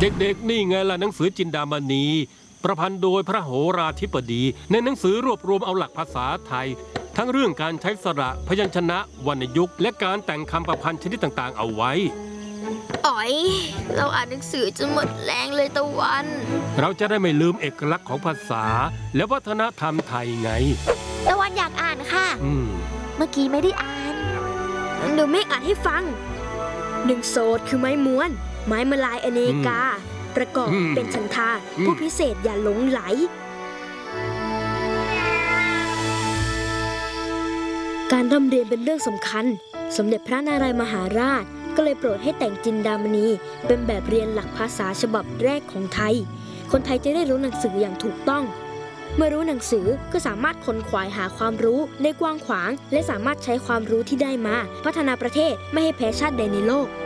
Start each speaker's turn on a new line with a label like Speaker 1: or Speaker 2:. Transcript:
Speaker 1: เด็กๆนี่ไงล่ะหนังสือจินดามณีประพันธ์โดยพระโหราธิบดีในหนังสือรวบรวมเอาหลักภาษาไทยทั้งเรื่องการใช้สระพยัญชนะวรรณยุกต์และการแต่งคำประพันธ์ชนิดต่างๆเอาไว้
Speaker 2: อ๋อยเราอ่านหนังสือจนหมดแรงเลยตะวัน
Speaker 1: เราจะได้ไม่ลืมเอกลักษณ์ของภาษาและวัฒนธรรมไทยไง
Speaker 2: ตะวันอยากอ่านค่ะเมื่อกี้ไม่ได้อ่านเดี๋ยวแม่อ่านให้ฟังหนึ่งโสดคือไม้ม้วนไม้มะลายอเนกาประกอบเป็นฉันทาผู้พิเศษอย่าหลงไหลการร่ำเรียนเป็นเรื่องสำคัญสมเด็จพระนารายณ์มหาราชก็เลยโปรดให้แต่งจินดามณีเป็นแบบเรียนหลักภาษาฉบับแรกของไทยคนไทยจะได้รู้หนังสืออย่างถูกต้องเมื่อรู้หนังสือก็สามารถค้นคว้าหาความรู้ได้กว้างขวางและสามารถใช้ความรู้ที่ได้มาพัฒนาประเทศไม่ให้แพ้ชาติใดในโลก